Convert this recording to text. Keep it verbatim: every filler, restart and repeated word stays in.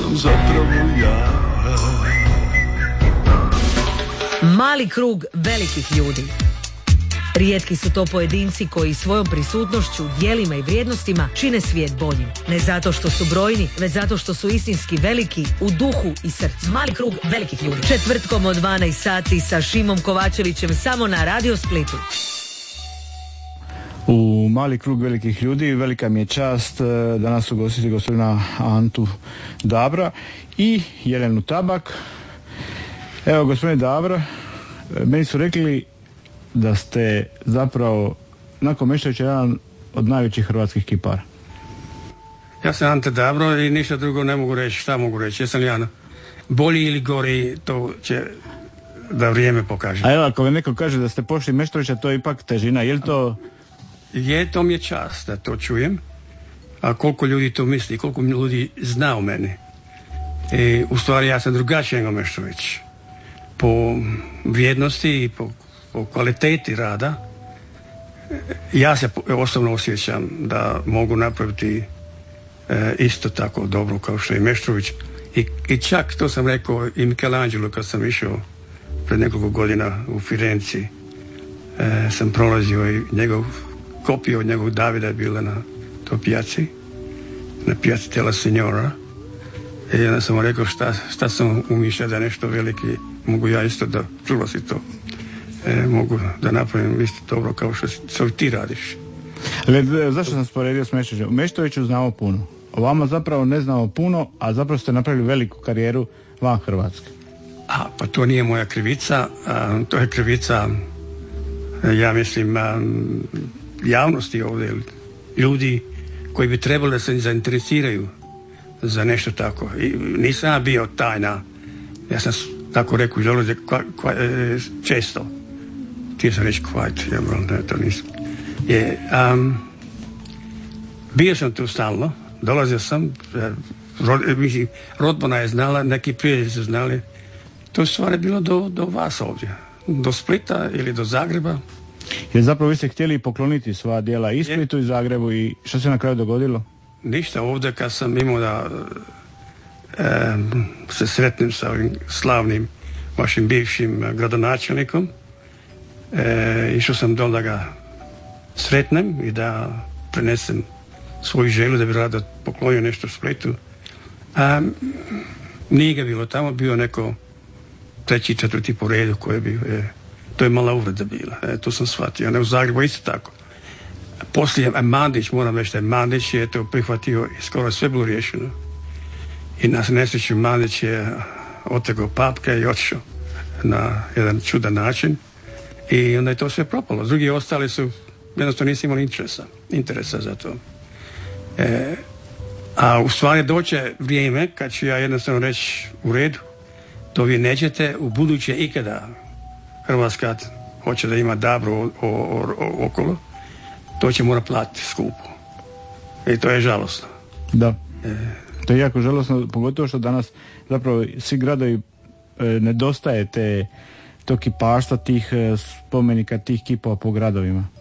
sam zapravo ja. Mali krug velikih ljudi. Rijetki su to pojedinci koji svojom prisutnošću, djelima i vrijednostima čine svijet boljim. Ne zato što su brojni, već zato što su istinski veliki u duhu i srcu. Mali krug velikih ljudi. Četvrtkom od dvanaest sati sa Šimom Kovačevićem samo na Radio Splitu. U Mali krug velikih ljudi velika mi je čast danas ugostiti gospodina Antu Dabra i Jelenu Tabak. Evo, gospodine Dabra, meni su rekli da ste zapravo nakon Meštrovića jedan od najvećih hrvatskih kipara. Ja sam Ante Dabro i ništa drugo ne mogu reći. Šta mogu reći? Jesam li ja bolji ili gori, to će da vrijeme pokaže. A evo, ako neko kaže da ste pošli Meštrovića, to je ipak težina. Je li to... Je, to mi je čast da to čujem. A koliko ljudi to misli, koliko ljudi zna o meni. I, u stvari ja sam drugačiji nego Meštrović. Po vrijednosti i po, po kvaliteti rada ja se osobno osjećam da mogu napraviti e, isto tako dobro kao što je Meštrović. I, I čak, to sam rekao i Michelangelo kad sam išao pred nekoliko godina u Firenci, e, sam prolazio i njegov kopija od njegovog Davida je bila na toj pijaci, na pijaci Della Signora. I onda sam mu rekao šta, šta sam umišljao da nešto veliki, mogu ja isto da čulosi to. E, mogu da napravim isto dobro kao što, što ti radiš. Ali zašto sam sporedio s Meštrovićem? U Meštroviću znamo puno. O vama zapravo ne znamo puno, a zapravo ste napravili veliku karijeru van Hrvatske. A, pa to nije moja krivica. A, to je krivica, ja mislim, a, javnosti ovdje. Ljudi koji bi trebali da se zainteresiraju za nešto tako. I nisam ja bio tajna. Ja sam tako rekao, dolaze često. Htio sam reći quite, ja, ne, to nisam. Je, um, bio sam tu stalno, dolazio sam, rod, mislim, rodbina je znala, neki prijatelji su znali. To stvar je bilo do, do vas ovdje. Do Splita ili do Zagreba. Jer zapravo vi ste htjeli pokloniti sva djela i Splitu i Zagrebu i što se na kraju dogodilo? Ništa, ovdje kad sam imao da e, se sretnem sa ovim slavnim vašim bivšim gradonačelnikom, e, išao sam dol da ga sretnem i da prenesem svoju želju da bi rado poklonio nešto u Splitu. A, nije ga bilo tamo, bio neko treći, četvrti po redu koji je bio. E, to je mala uvreda bila, e, to sam shvatio. Ne, u Zagrebu isto tako. Poslije Mandić, moram reći da je Mandić je to prihvatio i skoro sve bilo riješeno. I na nesreću Mandić je otegao papke i otišao na jedan čudan način. I onda je to sve propalo. Drugi ostali su, jednostavno nisu imali interesa, interesa za to. E, a u stvari doće vrijeme kad ću ja jednostavno reći u redu, to vi nećete u buduće ikada Hrvatska hoće da ima Dabro o, o, o, okolo, to će mora platiti skupo. I to je žalosno. Da. E. To je jako žalosno, pogotovo što danas zapravo svi gradovi e, nedostaje te, to kiparstva, tih e, spomenika, tih kipova po gradovima.